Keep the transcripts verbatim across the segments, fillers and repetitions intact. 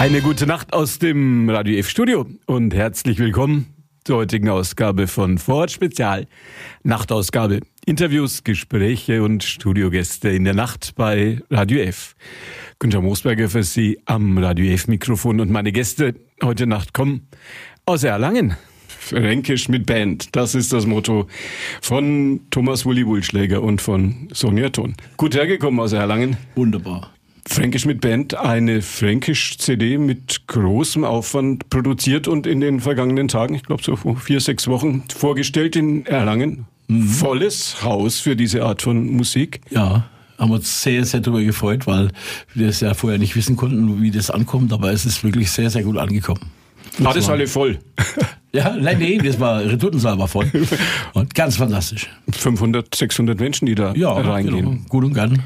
Eine gute Nacht aus dem Radio F Studio und herzlich willkommen zur heutigen Ausgabe von Vorort Spezial. Nachtausgabe. Interviews, Gespräche und Studiogäste in der Nacht bei Radio F. Günter Moosberger für Sie am Radio F Mikrofon und meine Gäste heute Nacht kommen aus Erlangen. Fränkisch mit Band, das ist das Motto von Thomas Wulli Wulschläger und von Sonja Thon. Gut hergekommen aus Erlangen. Wunderbar. Fränkisch mit Band, eine Fränkisch-C D mit großem Aufwand produziert und in den vergangenen Tagen, ich glaube so vor vier, sechs Wochen, vorgestellt in Erlangen. Mhm. Volles Haus für diese Art von Musik. Ja, haben uns sehr, sehr darüber gefreut, weil wir das ja vorher nicht wissen konnten, wie das ankommt, aber es ist wirklich sehr, sehr gut angekommen. War das alle voll? Ja, nein, nee, das war, Retortensaal war voll. Und ganz fantastisch. fünfhundert, sechshundert Menschen, die da ja, reingehen. Genau. Gut und gern.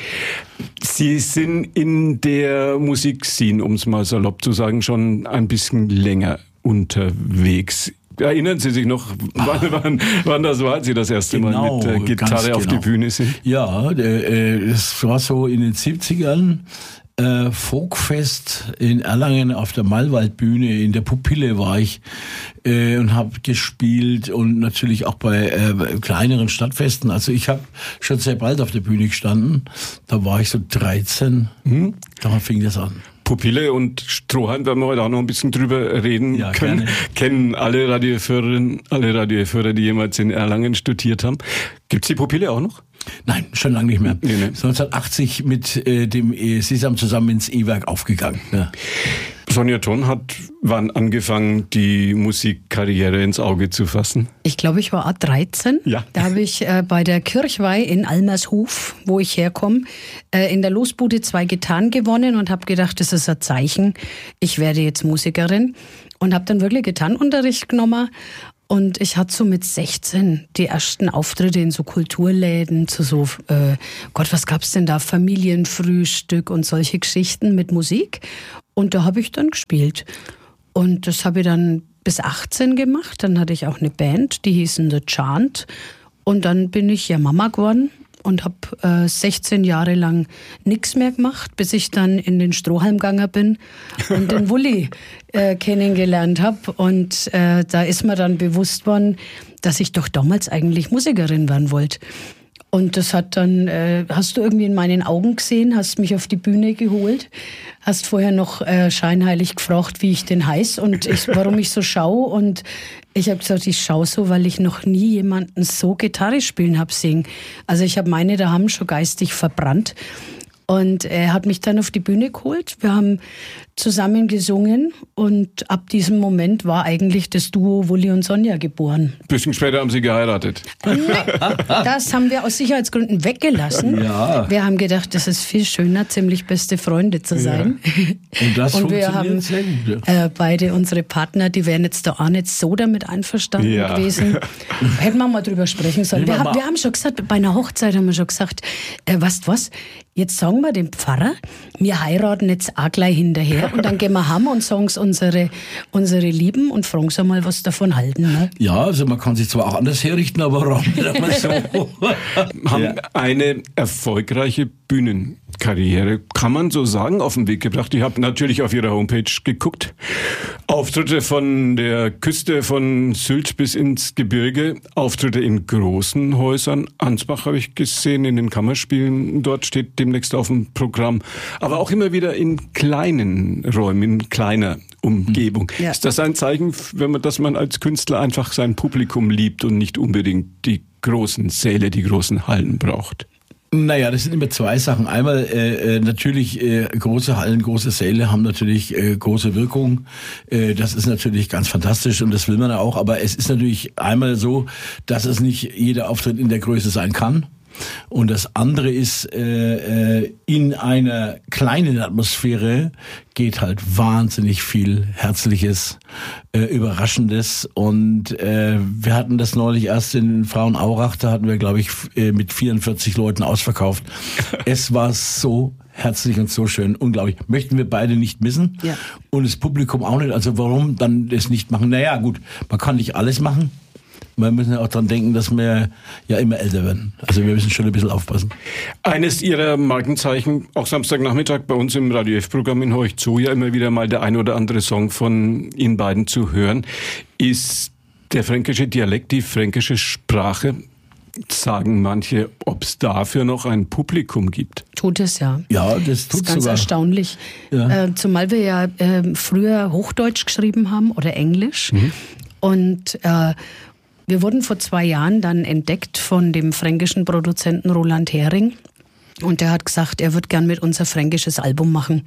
Sie sind in der Musikszene, um es mal salopp zu sagen, schon ein bisschen länger unterwegs. Erinnern Sie sich noch, wann, wann, wann das war, als Sie das erste Genau, Mal mit der Gitarre auf genau. die Bühne sind? Ja, äh, das war so in den siebzigern. Äh, Folkfest in Erlangen auf der Malwaldbühne, in der Pupille war ich äh, und habe gespielt und natürlich auch bei äh, kleineren Stadtfesten. Also ich habe schon sehr bald auf der Bühne gestanden. Da war ich so dreizehn. Hm? Da fing das an. Pupille und Strohhalm werden wir heute auch noch ein bisschen drüber reden ja, können. Gerne. Kennen alle Radioführerinnen, alle Radioführer, die jemals in Erlangen studiert haben. Gibt's die Pupille auch noch? Nein, schon lange nicht mehr. Nee, nee. neunzehnhundertachtzig mit äh, dem Sesam zusammen ins E-Werk aufgegangen. Ja. Sonja Thon hat wann angefangen, die Musikkarriere ins Auge zu fassen? Ich glaube, ich war dreizehn. Ja. Da habe ich äh, bei der Kirchweih in Almershof, wo ich herkomme, äh, in der Losbude zwei Gitarren gewonnen und habe gedacht, das ist ein Zeichen, ich werde jetzt Musikerin. Und habe dann wirklich Gitarrenunterricht genommen. Und ich hatte so mit sechzehn die ersten Auftritte in so Kulturläden, zu so, äh, Gott, was gab's denn da? Familienfrühstück und solche Geschichten mit Musik. Und da habe ich dann gespielt. Und das habe ich dann bis achtzehn gemacht. Dann hatte ich auch eine Band, die hießen The Chant. Und dann bin ich ja Mama geworden und habe äh, sechzehn Jahre lang nichts mehr gemacht, bis ich dann in den Strohhalm gegangen bin und den Wulli äh, kennengelernt habe. Und äh, da ist mir dann bewusst worden, dass ich doch damals eigentlich Musikerin werden wollte. Und das hat dann, äh, hast du irgendwie in meinen Augen gesehen, hast mich auf die Bühne geholt, hast vorher noch äh, scheinheilig gefragt, wie ich denn heiß und ich, warum ich so schaue. Und ich habe gesagt, ich schaue so, weil ich noch nie jemanden so Gitarre spielen habe sehen. Also ich habe meine daheim schon geistig verbrannt. Und er hat mich dann auf die Bühne geholt. Wir haben zusammen gesungen und ab diesem Moment war eigentlich das Duo Wulli und Sonja geboren. Ein bisschen später haben Sie geheiratet. Das haben wir aus Sicherheitsgründen weggelassen. Ja. Wir haben gedacht, das ist viel schöner, ziemlich beste Freunde zu sein. Ja. Und das und wir funktioniert haben sehr gut. Ja. äh, beide unsere Partner, die wären jetzt da auch nicht so damit einverstanden Ja. gewesen. Hätten wir mal drüber sprechen sollen. Wir, haben, wir haben schon gesagt, bei einer Hochzeit haben wir schon gesagt, äh, weißt du was, jetzt sagen wir dem Pfarrer, wir heiraten jetzt auch gleich hinterher und dann gehen wir heim und sagen es unsere, unsere Lieben und fragen sie mal, was davon halten. Ne? Ja, also man kann sich zwar auch anders herrichten, aber warum nicht einmal so? Haben Ja. eine erfolgreiche Bühnenkarriere, kann man so sagen, auf den Weg gebracht. Ich habe natürlich auf Ihrer Homepage geguckt. Auftritte von der Küste von Sylt bis ins Gebirge, Auftritte in großen Häusern. Ansbach habe ich gesehen, in den Kammerspielen. Dort steht demnächst auf dem Programm. Aber auch immer wieder in kleinen Räumen, in kleiner Umgebung. Ja. Ist das ein Zeichen, wenn man, dass man als Künstler einfach sein Publikum liebt und nicht unbedingt die großen Säle, die großen Hallen braucht? Naja, das sind immer zwei Sachen. Einmal äh, natürlich äh, große Hallen, große Säle haben natürlich äh, große Wirkung. Äh, das ist natürlich ganz fantastisch und das will man ja auch. Aber es ist natürlich einmal so, dass es nicht jeder Auftritt in der Größe sein kann. Und das andere ist, äh, äh, in einer kleinen Atmosphäre geht halt wahnsinnig viel Herzliches, äh, Überraschendes. Und äh, wir hatten das neulich erst in Frauenaurach, da hatten wir, glaube ich, f- äh, mit vierundvierzig Leuten ausverkauft. Es war so herzlich und so schön, unglaublich. Möchten wir beide nicht missen. Ja. Und das Publikum auch nicht. Also warum dann das nicht machen? Naja, gut, man kann nicht alles machen. Wir müssen ja auch daran denken, dass wir ja immer älter werden. Also wir müssen schon ein bisschen aufpassen. Eines Ihrer Markenzeichen, auch Samstagnachmittag bei uns im Radio F-Programm in Horch zu, ja immer wieder mal der ein oder andere Song von Ihnen beiden zu hören, ist der fränkische Dialekt, die fränkische Sprache. Sagen manche, ob es dafür noch ein Publikum gibt. Tut es ja. Ja, das tut es. Das ist ganz sogar. erstaunlich. Ja. Äh, zumal wir ja äh, früher Hochdeutsch geschrieben haben oder Englisch. Mhm. Und äh, wir wurden vor zwei Jahren dann entdeckt von dem fränkischen Produzenten Roland Hering. Und der hat gesagt, er würde gern mit uns ein fränkisches Album machen.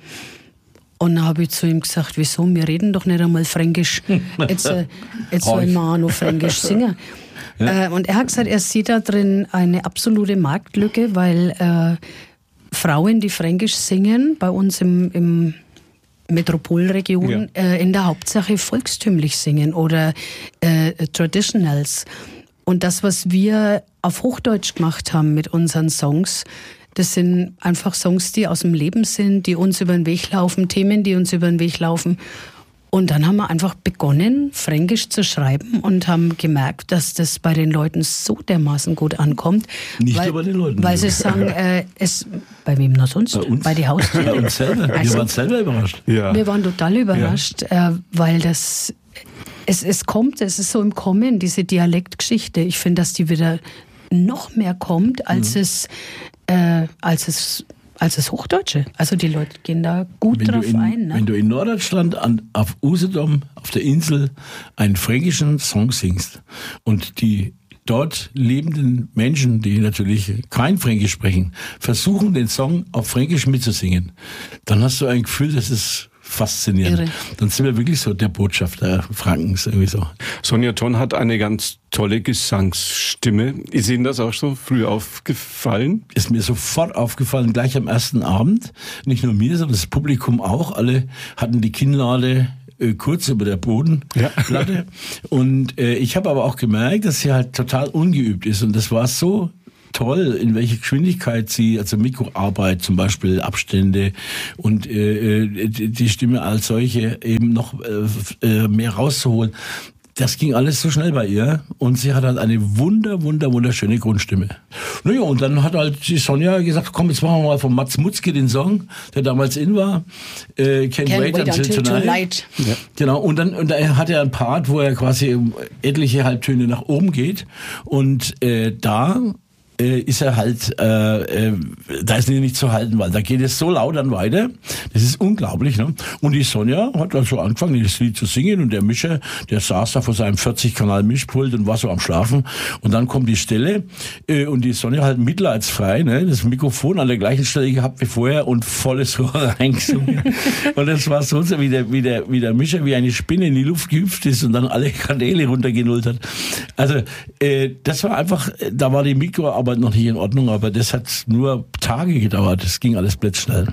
Und dann habe ich zu ihm gesagt, wieso, wir reden doch nicht einmal Fränkisch. Jetzt, äh, jetzt soll man auch noch Fränkisch singen. Ja. Äh, und er hat gesagt, er sieht da drin eine absolute Marktlücke, weil äh, Frauen, die Fränkisch singen, bei uns im, im Metropolregion ja. äh, in der Hauptsache volkstümlich singen oder äh, Traditionals. Und das, was wir auf Hochdeutsch gemacht haben mit unseren Songs, das sind einfach Songs, die aus dem Leben sind, die uns über den Weg laufen, Themen, die uns über den Weg laufen. Und dann haben wir einfach begonnen, Fränkisch zu schreiben und haben gemerkt, dass das bei den Leuten so dermaßen gut ankommt. Nicht weil, nur bei den Leuten. Weil sie sagen, äh, es, bei wem noch sonst? Bei uns. Bei den Haustieren. Bei uns selber. Wir Also, waren selber überrascht. Ja. Wir waren total überrascht, ja. äh, weil das, es, es kommt, es ist so im Kommen, diese Dialektgeschichte. Ich finde, dass die wieder noch mehr kommt, als mhm. es, äh, als es als das Hochdeutsche. Also die Leute gehen da gut wenn drauf in, ein. Ne? Wenn du in Norddeutschland an, auf Usedom, auf der Insel, einen fränkischen Song singst und die dort lebenden Menschen, die natürlich kein Fränkisch sprechen, versuchen, den Song auf Fränkisch mitzusingen, dann hast du ein Gefühl, das ist faszinierend. Irre. Dann sind wir wirklich so der Botschafter Frankens irgendwie so. Sonja Thon hat eine ganz tolle Gesangsstimme. Ist Ihnen das auch so früh aufgefallen? Ist mir sofort aufgefallen, gleich am ersten Abend. Nicht nur mir, sondern das Publikum auch. Alle hatten die Kinnlade äh, kurz über der Bodenplatte. Ja. Und äh, ich habe aber auch gemerkt, dass sie halt total ungeübt ist. Und das war so toll, in welcher Geschwindigkeit sie, also Mikroarbeit zum Beispiel, Abstände und äh, die Stimme als solche eben noch äh, mehr rauszuholen. Das ging alles so schnell bei ihr und sie hat halt eine wunder, wunder, wunderschöne Grundstimme. Naja, und dann hat halt die Sonja gesagt, komm, jetzt machen wir mal von Mats Mutzke den Song, der damals in war, äh, Can't, Can't Wait, wait Until, until Tonight. tonight. Ja. Genau, und dann und er hat er einen Part, wo er quasi etliche Halbtöne nach oben geht und äh, da Äh, ist er halt, äh, äh, da ist nicht zu halten, weil da geht es so laut dann weiter. Das ist unglaublich, ne? Und die Sonja hat also angefangen, das Lied zu singen und der Mischer, der saß da vor seinem vierzig-Kanal-Mischpult und war so am Schlafen. Und dann kommt die Stelle äh, und die Sonja halt mitleidsfrei, ne? Das Mikrofon an der gleichen Stelle gehabt wie vorher und volles Rohr reingesungen. Und das war so, wie der, wie der, wie der Mischer wie eine Spinne in die Luft gehüpft ist und dann alle Kanäle runtergenullt hat. Also, äh, das war einfach, da war die Mikro aber noch nicht in Ordnung, aber das hat nur Tage gedauert. Das ging alles blitzschnell.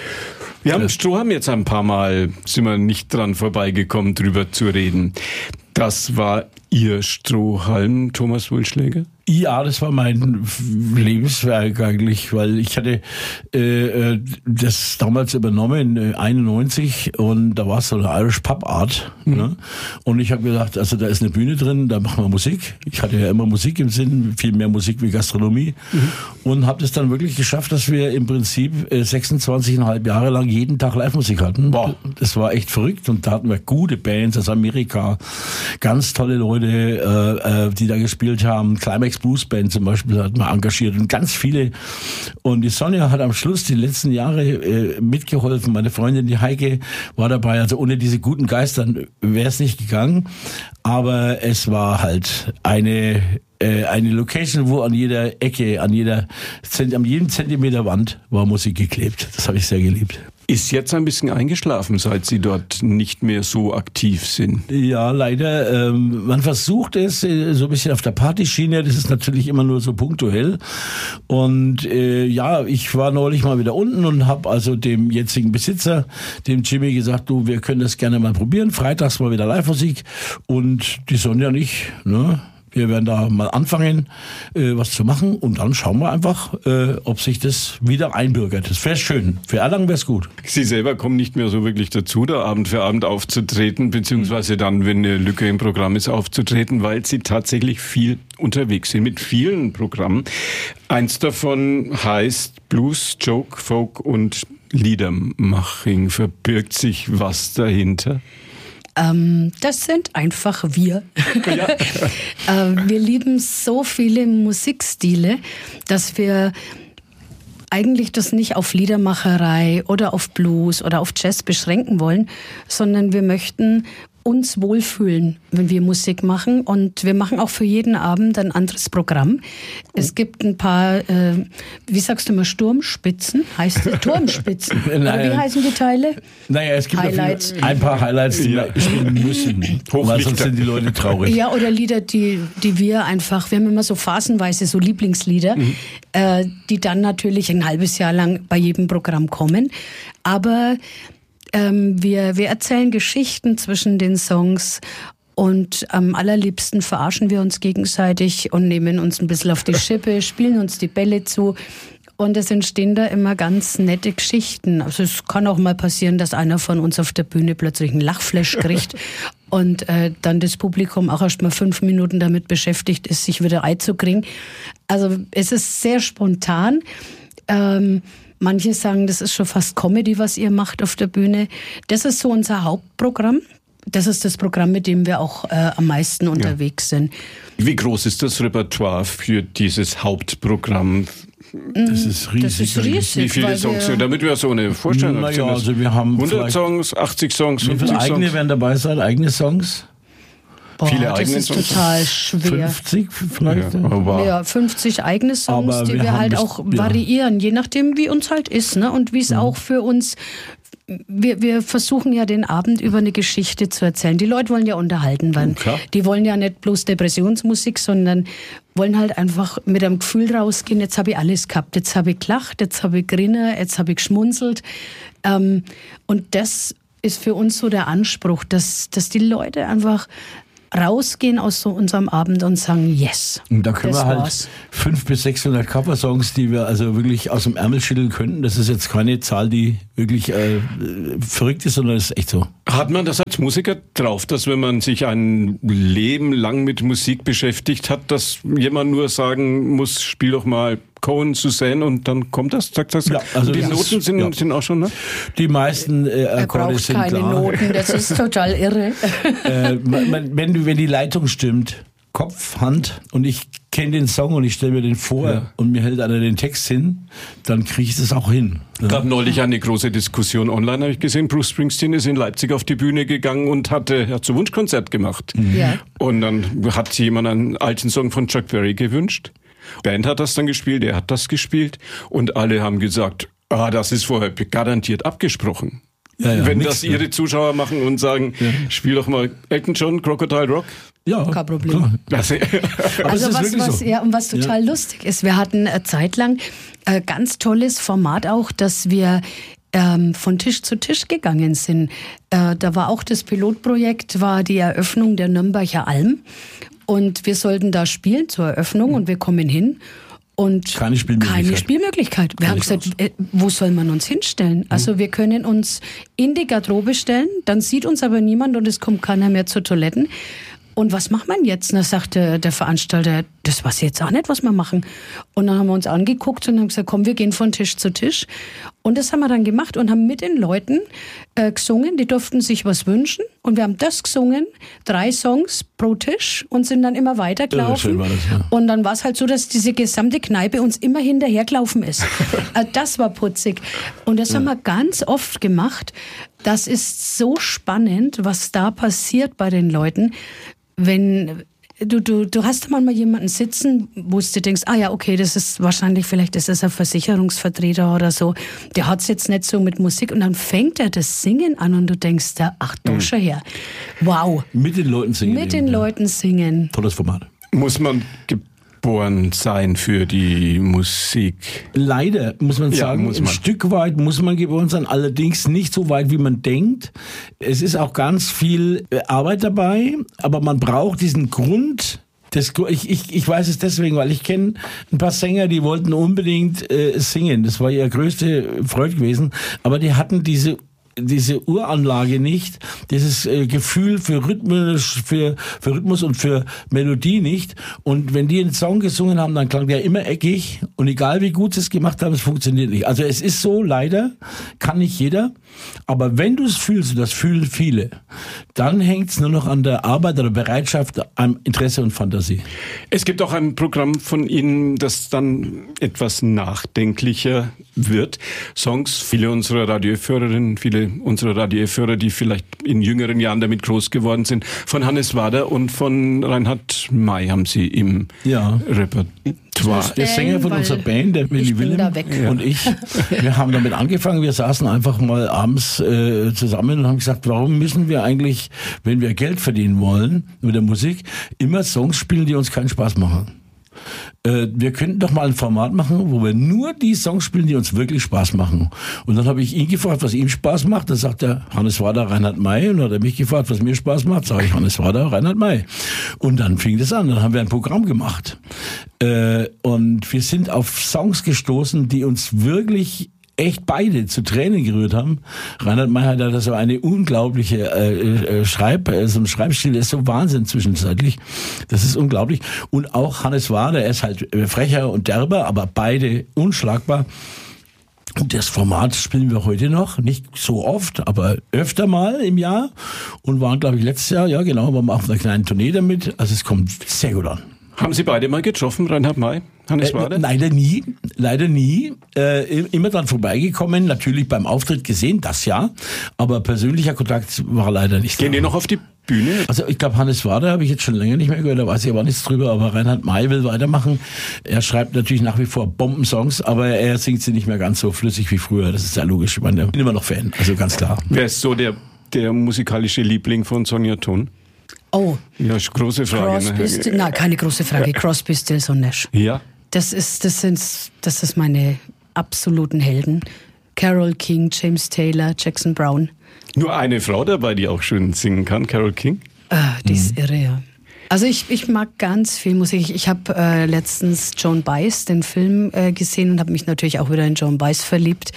Wir haben Strohhalm jetzt ein paar Mal, sind wir nicht dran vorbeigekommen, drüber zu reden. Das war Ihr Strohhalm, Thomas Wulschläger? Ja, das war mein Lebenswerk eigentlich, weil ich hatte äh, das damals übernommen in einundneunzig und da war es so eine Irish Pub Art. Mhm. Ne? Und ich habe gedacht, also da ist eine Bühne drin, da machen wir Musik. Ich hatte ja immer Musik im Sinn, viel mehr Musik wie Gastronomie. Mhm. Und habe das dann wirklich geschafft, dass wir im Prinzip äh, sechsundzwanzig Komma fünf Jahre lang jeden Tag Live-Musik hatten. Boah. Das war echt verrückt und da hatten wir gute Bands aus Amerika, ganz tolle Leute, äh, äh, die da gespielt haben. Climax Blues Band zum Beispiel hat man engagiert und ganz viele. Und die Sonja hat am Schluss die letzten Jahre äh, mitgeholfen. Meine Freundin, die Heike, war dabei. Also ohne diese guten Geistern wäre es nicht gegangen. Aber es war halt eine äh, eine Location, wo an jeder Ecke, an jeder an jedem Zentimeter Wand war Musik geklebt. Das habe ich sehr geliebt. Ist jetzt ein bisschen eingeschlafen, seit Sie dort nicht mehr so aktiv sind. Ja, leider. Ähm, man versucht es äh, so ein bisschen auf der Partyschiene. Das ist natürlich immer nur so punktuell. Und äh, ja, ich war neulich mal wieder unten und habe also dem jetzigen Besitzer, dem Jimmy, gesagt, du, wir können das gerne mal probieren. Freitags mal wieder Live-Musik. Und die Sonja und ich, ne? Wir werden da mal anfangen, äh, was zu machen und dann schauen wir einfach, äh, ob sich das wieder einbürgert. Das wäre schön. Für Erlangen wäre es gut. Sie selber kommen nicht mehr so wirklich dazu, da Abend für Abend aufzutreten, beziehungsweise dann, wenn eine Lücke im Programm ist, aufzutreten, weil Sie tatsächlich viel unterwegs sind, mit vielen Programmen. Eins davon heißt Blues, Joke, Folk und Liedermaching. Verbirgt sich was dahinter? Ähm, das sind einfach wir. Ja. äh, wir lieben so viele Musikstile, dass wir eigentlich das nicht auf Liedermacherei oder auf Blues oder auf Jazz beschränken wollen, sondern wir möchten uns wohlfühlen, wenn wir Musik machen. Und wir machen auch für jeden Abend ein anderes Programm. Es gibt ein paar, äh, wie sagst du mal, Sturmspitzen? Heißt es Turmspitzen? Oder wie heißen die Teile? Naja, es gibt Highlights. ein paar Highlights, die Ja. wir spielen müssen. Weil sonst sind die Leute traurig. Ja, oder Lieder, die, die wir einfach, wir haben immer so phasenweise so Lieblingslieder, mhm. äh, die dann natürlich ein halbes Jahr lang bei jedem Programm kommen. Aber ähm, wir, wir erzählen Geschichten zwischen den Songs und am allerliebsten verarschen wir uns gegenseitig und nehmen uns ein bisschen auf die Schippe, spielen uns die Bälle zu. Und es entstehen da immer ganz nette Geschichten. Also es kann auch mal passieren, dass einer von uns auf der Bühne plötzlich einen Lachflash kriegt und äh, dann das Publikum auch erst mal fünf Minuten damit beschäftigt ist, sich wieder einzukriegen. Also es ist sehr spontan. Ähm, manche sagen, das ist schon fast Comedy, was ihr macht auf der Bühne. Das ist so unser Hauptprogramm. Das ist das Programm, mit dem wir auch äh, am meisten unterwegs ja. sind. Wie groß ist das Repertoire für dieses Hauptprogramm? Das ist riesig. Das ist riesig. Wie viele Songs? Wir Damit wir so eine Vorstellung haben. Naja, also wir haben hundert Songs, achtzig Songs, wie viele fünfzig eigene Songs? werden dabei sein? Eigene Songs? Boah, Viele das eigene ist Songs? total schwer. fünfzig vielleicht? Ja, aber Ja, fünfzig eigene Songs, Aber die wir wir haben halt bis- auch ja. variieren, je nachdem, wie uns halt ist, ne? Und wie es auch für uns. Wir, wir versuchen ja den Abend über eine Geschichte zu erzählen. Die Leute wollen ja unterhalten werden. klar. Die wollen ja nicht bloß Depressionsmusik, sondern wollen halt einfach mit einem Gefühl rausgehen, jetzt habe ich alles gehabt. Jetzt habe ich gelacht, jetzt habe ich grinner, jetzt habe ich geschmunzelt. Ähm, und das ist für uns so der Anspruch, dass, dass die Leute einfach rausgehen aus so unserem Abend und sagen, yes, Und da können das wir halt war's. fünfhundert bis sechshundert Cover-Songs, die wir also wirklich aus dem Ärmel schütteln könnten. Das ist jetzt keine Zahl, die wirklich äh, verrückt ist, sondern das ist echt so. hat man das als Musiker drauf, dass wenn man sich ein Leben lang mit Musik beschäftigt hat, dass jemand nur sagen muss, spiel doch mal Cohen, Suzanne und dann kommt das, zack, zack, zack. Ja, also und die das Noten ist- sind, ja. sind auch schon, ne? Die meisten äh, Er Akkorde braucht sind keine klar. Noten, das ist total irre. Äh, man, man, wenn, du- wenn die Leitung stimmt, Kopf, Hand und ich kenne den Song und ich stelle mir den vor Ja. und mir hält einer den Text hin, dann kriege ich das auch hin. Es gab neulich eine große Diskussion online, habe ich gesehen. Bruce Springsteen ist in Leipzig auf die Bühne gegangen und hatte, hat so ein Wunschkonzert gemacht. Ja. Und dann hat sich jemand einen alten Song von Chuck Berry gewünscht. Band hat das dann gespielt, er hat das gespielt und alle haben gesagt, ah, das ist vorher garantiert abgesprochen. Ja, ja, Wenn nix, das ne? ihre Zuschauer machen und sagen, spiel doch mal Elton John, Crocodile Rock. Ja, Kein Problem. klar. Das, Aber Also es ist was, wirklich was, so. ja, und was total Ja. lustig ist, wir hatten eine Zeit lang ein ganz tolles Format auch, dass wir ähm, von Tisch zu Tisch gegangen sind. Äh, da war auch das Pilotprojekt, war die Eröffnung der Nürnberger Alm und wir sollten da spielen zur Eröffnung und wir kommen hin. Und Keine Spielmöglichkeit. Keine Spielmöglichkeit. Wir haben Nicht gesagt, äh, wo soll man uns hinstellen? Also wir können uns in die Garderobe stellen, dann sieht uns aber niemand und es kommt keiner mehr zu Toiletten. Und was macht man jetzt? Und da sagte der Veranstalter, das weiß ich jetzt auch nicht, was wir machen. Und dann haben wir uns angeguckt und haben gesagt, komm, wir gehen von Tisch zu Tisch. Und das haben wir dann gemacht und haben mit den Leuten äh, gesungen. Die durften sich was wünschen. Und wir haben das gesungen, drei Songs pro Tisch und sind dann immer weitergelaufen. Ja, schön war das, ja. Und dann war es halt so, dass diese gesamte Kneipe uns immer hinterhergelaufen ist. Äh, das war putzig. Und das haben wir ganz oft gemacht. Das ist so spannend, was da passiert bei den Leuten. Wenn du, du, du hast manchmal jemanden sitzen, wo du denkst, ah ja, okay, das ist wahrscheinlich, vielleicht ist das ein Versicherungsvertreter oder so, der hat es jetzt nicht so mit Musik und dann fängt er das Singen an und du denkst, da, ach du schon her, wow, Mit den Leuten singen. mit eben, den ja. Leuten singen. Tolles Format. muss man geboren sein für die Musik. Leider, muss man Ja, sagen, muss ein man. Stück weit muss man geboren sein, allerdings nicht so weit, wie man denkt. Es ist auch ganz viel äh, Arbeit dabei, aber man braucht diesen Grund, Das, ich, ich, ich weiß es deswegen, weil ich kenne ein paar Sänger, die wollten unbedingt äh, singen. Das war ihre größte Freude gewesen. Aber die hatten diese diese Uranlage nicht, dieses äh, Gefühl für Rhythmus, für, für Rhythmus und für Melodie nicht. Und wenn die einen Song gesungen haben, dann klang der immer eckig. Und egal wie gut sie es gemacht haben, es funktioniert nicht. Also es ist so, leider, kann nicht jeder. Aber wenn du es fühlst, und das fühlen viele, dann hängt es nur noch an der Arbeit oder Bereitschaft, am Interesse und Fantasie. Es gibt auch ein Programm von Ihnen, das dann etwas nachdenklicher wird. Songs, viele unserer Radiohörerinnen, viele unserer Radiohörer, die vielleicht in jüngeren Jahren damit groß geworden sind, von Hannes Wader und von Reinhard May haben Sie im ja. Repertoire. Der Sänger von unserer Band, der Willi Willem und ich, wir haben damit angefangen, wir saßen einfach mal abends äh, zusammen und haben gesagt, warum müssen wir eigentlich, wenn wir Geld verdienen wollen mit der Musik, immer Songs spielen, die uns keinen Spaß machen? Äh, wir könnten doch mal ein Format machen, wo wir nur die Songs spielen, die uns wirklich Spaß machen. Und dann habe ich ihn gefragt, was ihm Spaß macht. Dann sagt er, Hannes Wader, Reinhard May. Und dann hat er mich gefragt, was mir Spaß macht. Sage ich, Hannes Wader, Reinhard May. Und dann fing das an. Dann haben wir ein Programm gemacht. Äh, und wir sind auf Songs gestoßen, die uns wirklich echt beide zu Tränen gerührt haben. Reinhard May hat da so eine unglaubliche äh, Schreib, äh, so ein Schreibstil, der ist so Wahnsinn zwischenzeitlich. Das ist unglaublich. Und auch Hannes Wader, er ist halt frecher und derber, aber beide unschlagbar. Und das Format spielen wir heute noch, nicht so oft, aber öfter mal im Jahr. Und waren, glaube ich, letztes Jahr, ja genau, waren wir auf einer kleinen Tournee damit. Also es kommt sehr gut an. Haben Sie beide mal getroffen, Reinhard May, Hannes Wader? Äh, leider nie, leider nie. Äh, immer dran vorbeigekommen, natürlich beim Auftritt gesehen, das ja. Aber persönlicher Kontakt war leider nicht da. Gehen die noch auf die Bühne? Also ich glaube, Hannes Wader habe ich jetzt schon länger nicht mehr gehört, da weiß ich aber nichts drüber. Aber Reinhard May will weitermachen. Er schreibt natürlich nach wie vor Bombensongs, aber er singt sie nicht mehr ganz so flüssig wie früher. Das ist ja logisch. Ich meine, ich bin immer noch Fan, also ganz klar. Wer ist so der, der musikalische Liebling von Sonja Thun? Oh. Ja, große Frage. Crosby, Still, nein, keine große Frage. Crosby, Stills und Nash. Ja. Das ist, das sind, das ist meine absoluten Helden. Carole King, James Taylor, Jackson Brown. Nur eine Frau dabei, die auch schön singen kann, Carole King? Ah, die ist irre, ja. Also ich, ich mag ganz viel Musik. Ich habe äh, letztens Joan Baez, den Film, äh, gesehen und habe mich natürlich auch wieder in Joan Baez verliebt.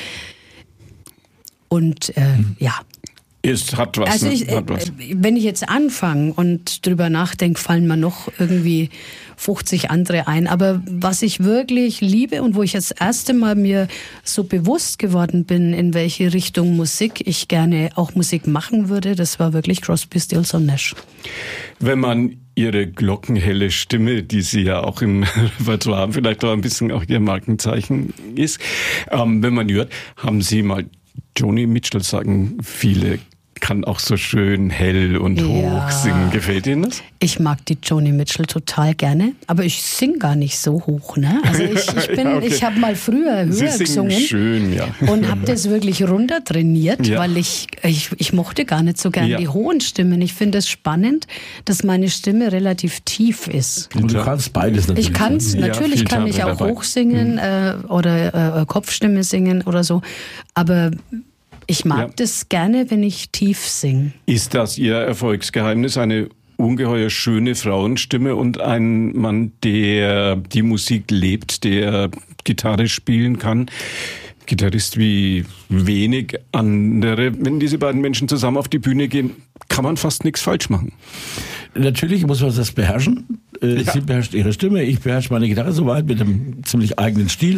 Und äh, hm. ja. Ist, hat was. Also ich, ne? hat was. Wenn ich jetzt anfange und drüber nachdenke, fallen mir noch irgendwie fünfzig andere ein. Aber was ich wirklich liebe und wo ich das erste Mal mir so bewusst geworden bin, in welche Richtung Musik ich gerne auch Musik machen würde, das war wirklich Crosby, Stills und Nash. Wenn man Ihre glockenhelle Stimme, die Sie ja auch im Repertoire haben, vielleicht auch ein bisschen auch Ihr Markenzeichen ist, ähm, wenn man hört, haben Sie mal Joni Mitchell, sagen viele, kann auch so schön hell und ja. hoch singen. Gefällt Ihnen das? Ich mag die Joni Mitchell total gerne, aber ich singe gar nicht so hoch. Ne? Also ich, ich, bin, ja, okay. ich habe mal früher höher Sie gesungen schön, ja. und habe das wirklich runter trainiert, ja. weil ich, ich, ich mochte gar nicht so gerne ja. die hohen Stimmen. Ich finde es spannend, dass meine Stimme relativ tief ist. Und du kannst beides natürlich. Ich kann es, natürlich ja, kann ich auch dabei. hoch singen mhm. äh, oder äh, Kopfstimme singen oder so, aber ich mag ja. das gerne, wenn ich tief singe. Ist das Ihr Erfolgsgeheimnis, eine ungeheuer schöne Frauenstimme und ein Mann, der die Musik lebt, der Gitarre spielen kann? Gitarrist wie wenig andere. Wenn diese beiden Menschen zusammen auf die Bühne gehen, kann man fast nichts falsch machen. Natürlich muss man das beherrschen. Ja. Sie beherrscht ihre Stimme, ich beherrsche meine Gitarre soweit mit einem ziemlich eigenen Stil.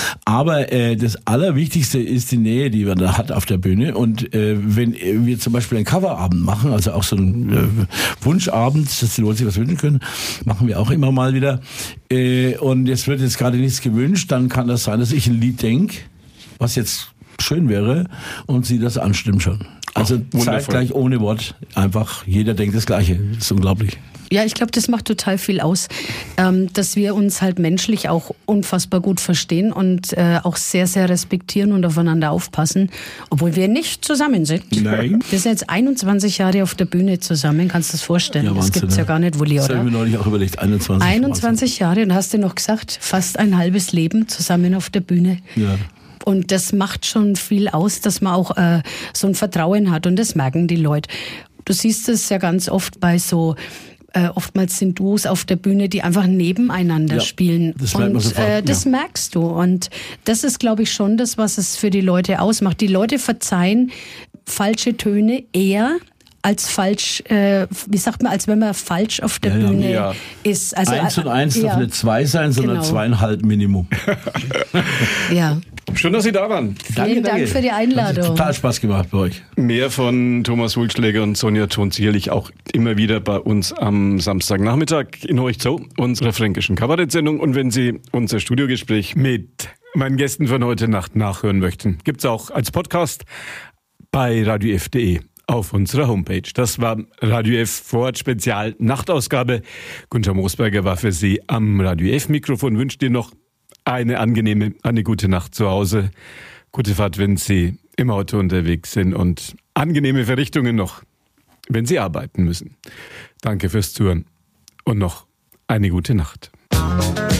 Aber äh, das Allerwichtigste ist die Nähe, die man da hat auf der Bühne. Und äh, wenn wir zum Beispiel einen Coverabend machen, also auch so einen äh, Wunschabend, dass die Leute sich was wünschen können, machen wir auch immer mal wieder. Äh, und es wird jetzt gerade nichts gewünscht, dann kann das sein, dass ich ein Lied denke, was jetzt schön wäre, und sie das anstimmt schon. Also Ach, zeitgleich ohne Wort. Einfach jeder denkt das Gleiche. Das ist unglaublich. Ja, ich glaube, das macht total viel aus, ähm, dass wir uns halt menschlich auch unfassbar gut verstehen und äh, auch sehr, sehr respektieren und aufeinander aufpassen, obwohl wir nicht zusammen sind. Nein. Wir sind jetzt einundzwanzig Jahre auf der Bühne zusammen, kannst du das vorstellen? Ja, das gibt's ja gar nicht, Wulli, oder? Das habe ich mir neulich auch überlegt, einundzwanzig. einundzwanzig Jahre, und hast du noch gesagt, fast ein halbes Leben zusammen auf der Bühne. Ja. Und das macht schon viel aus, dass man auch äh, so ein Vertrauen hat, und das merken die Leute. Du siehst es ja ganz oft bei so Äh, oftmals sind Duos auf der Bühne, die einfach nebeneinander Ja, spielen. das merkt man und sofort, äh, das ja. merkst du. Und das ist, glaube ich, schon das, was es für die Leute ausmacht. Die Leute verzeihen falsche Töne eher als falsch, äh, wie sagt man, als wenn man falsch auf der Ja, ja. Bühne Ja. ist. Also, Eins und eins ja, darf nicht zwei sein, sondern Genau. zweieinhalb Minimum. ja. Schön, dass Sie da waren. Vielen Dank für die Einladung. Hat total Spaß gemacht bei euch. Mehr von Thomas Wulschläger und Sonja Thon sicherlich auch immer wieder bei uns am Samstagnachmittag in Horch-Zoo, unserer fränkischen Kabarettsendung. Und wenn Sie unser Studiogespräch mit meinen Gästen von heute Nacht nachhören möchten, gibt's auch als Podcast bei radio f punkt de auf unserer Homepage. Das war Radio F Vorort Spezial Nachtausgabe. Günther Moosberger war für Sie am Radio F Mikrofon. Wünscht dir noch eine angenehme, eine gute Nacht zu Hause. Gute Fahrt, wenn Sie im Auto unterwegs sind und angenehme Verrichtungen noch, wenn Sie arbeiten müssen. Danke fürs Zuhören und noch eine gute Nacht.